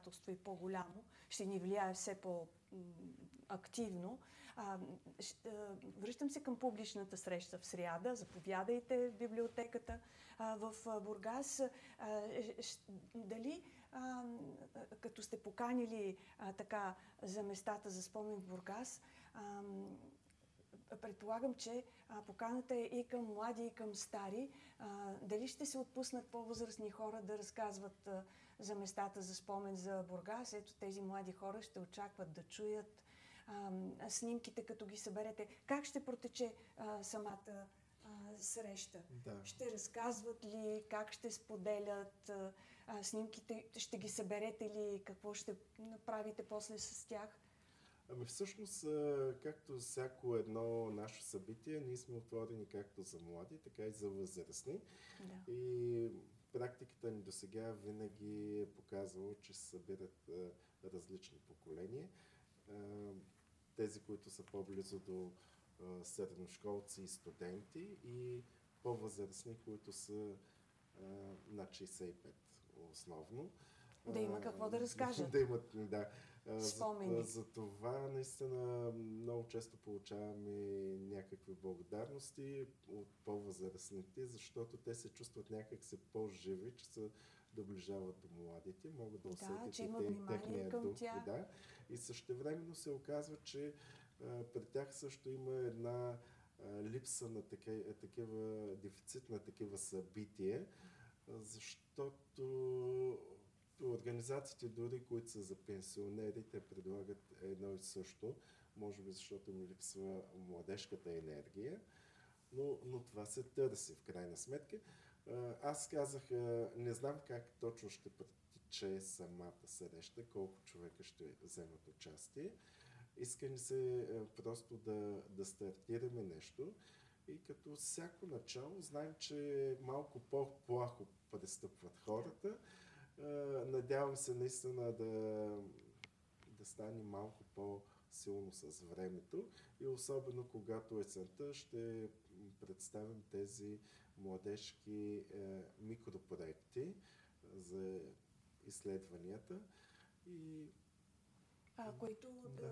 представителство и по-голямо, ще ни влияе все по-активно. Връщам се към публичната среща в сряда. Заповядайте в библиотеката в Бургас. Дали като сте поканили така за местата за спомен в Бургас, предполагам, че поканата е и към млади, и към стари. Дали ще се отпуснат по-възрастни хора да разказват за местата за спомен за Бургас? Ето тези млади хора ще очакват да чуят снимките, като ги съберете. Как ще протече самата среща? Да. Ще разказват ли? Как ще споделят снимките? Ще ги съберете ли? Какво ще направите после с тях? Ами всъщност, както всяко едно наше събитие, ние сме отворени както за млади, така и за възрастни. Да. И практиката ни до сега винаги е показвала, че се събират различни поколения. Тези, които са по-близо до средношколци и студенти, и по-възрастни, които са над 65 основно. Да има какво да разкажат. Да имат, да. Спомени. За това наистина много често получаваме някакви благодарности от по-възрастните, защото те се чувстват някак по-живи, че се доближават до младите, могат да усетят че има внимание към тях. Да. И същевременно се оказва, че при тях също има една липса на такива дефицит на такива събития, защото организациите, дори които са за пенсионери, те предлагат едно и също, може би защото ми липсва младежката енергия, но това се търси в крайна сметка. Аз казах, не знам как точно ще протече самата среща, колко човека ще вземат участие. Иска ни се просто да стартираме нещо и като всяко начало знаем, че малко по-плахо пристъпват хората. Надявам се наистина да стане малко по-силно с времето и особено когато есента ще представим тези младежки микропроекти за изследванията и които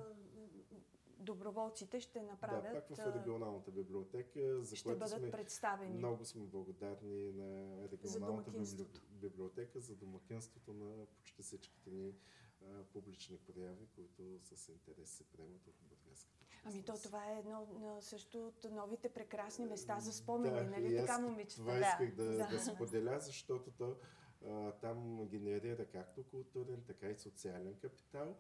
доброволците ще направят. Да, пак в регионалната библиотека, за ще бъдат представени. Много сме благодарни на регионалната библиотека за домакинството на почти всичките ни публични прояви, които с интерес се приемат от бургаската общественост. Това е едно също от новите прекрасни места за спомени, нали така, момичета? Това исках да споделя, защото там генерира както културен, така и социален капитал.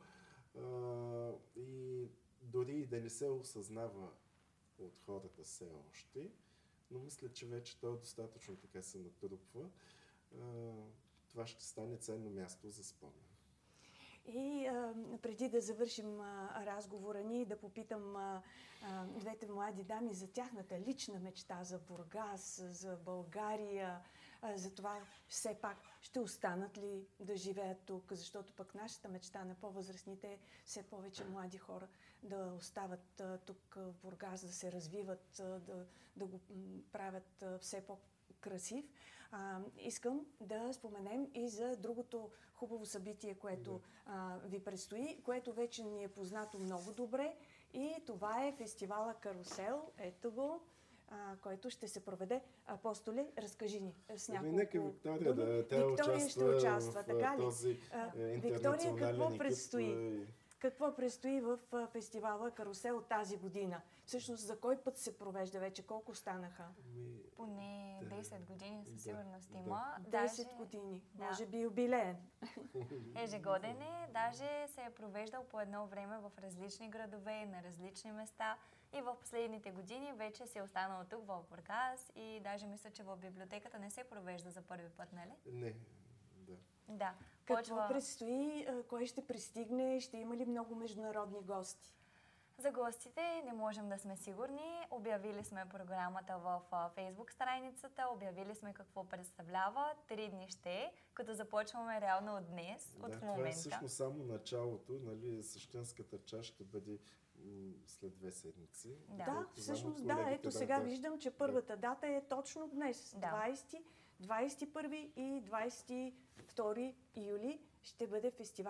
И дори и да не се осъзнава от хората все още, но мисля, че вече то достатъчно така се натрупва. Това ще стане ценно място за спомен. И преди да завършим разговора ни, да попитам двете млади дами за тяхната лична мечта за Бургас, за България, за това все пак ще останат ли да живеят тук, защото пък нашата мечта на по-възрастните е все повече млади хора да остават тук в Бургас, да се развиват, да го правят все по-красив. Искам да споменем и за другото хубаво събитие, което ви предстои, което вече ни е познато много добре, и това е фестивала Карусел. Ето го, който ще се проведе. Апостоле, разкажи ни с няколко нека Виктория думи. Виктория ще участва, така ли? Виктория, какво предстои? Какво предстои в фестивала Карусел тази година? Всъщност, за кой път се провежда вече? Колко станаха? Поне 10 години със сигурност има. 10 години. Може би юбилеен. Ежегоден е. Даже се е провеждал по едно време в различни градове, на различни места. И в последните години вече се е останал тук в Бургас. И даже мисля, че в библиотеката не се провежда за първи път, нали? Не. Да. Какво предстои? Кой ще пристигне? Ще има ли много международни гости? За гостите не можем да сме сигурни. Обявили сме програмата в Фейсбук страницата, обявили сме какво представлява. 3 дни ще, като започваме реално от днес, от момента. Това е всъщност само началото, нали, същинската част ще бъде след 2 седмици. Да, всъщност да, ето сега виждам, че първата дата е точно днес, 20, 21 и 22 юли ще бъде фестивал